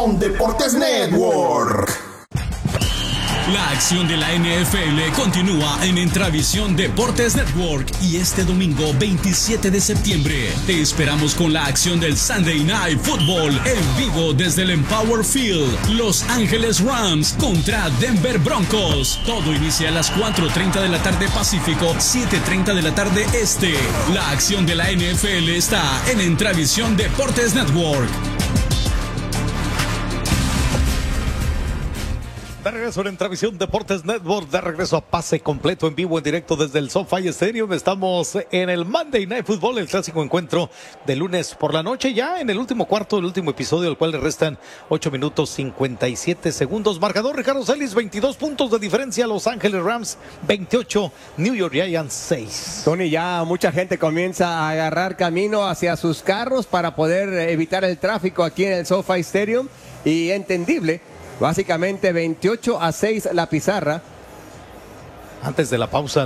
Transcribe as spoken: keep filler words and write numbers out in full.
Deportes Network. La acción de la N F L continúa en Entravisión Deportes Network y este domingo veintisiete de septiembre te esperamos con la acción del Sunday Night Football en vivo desde el Empower Field. Los Ángeles Rams contra Denver Broncos. Todo inicia a las cuatro treinta de la tarde Pacífico, siete treinta de la tarde Este. La acción de la N F L está en Entravisión Deportes Network. De regreso en Entravisión Deportes Network, de regreso a pase completo en vivo, en directo desde el SoFi Stadium. Estamos en el Monday Night Football, el clásico encuentro de lunes por la noche, ya en el último cuarto del último episodio, al cual le restan ocho minutos cincuenta y siete segundos. Marcador: Ricardo Celis, veintidós puntos de diferencia, Los Ángeles Rams veintiocho, New York Giants seis. Tony, ya mucha gente comienza a agarrar camino hacia sus carros para poder evitar el tráfico aquí en el SoFi Stadium, y entendible. Básicamente veintiocho a seis la pizarra. Antes de la pausa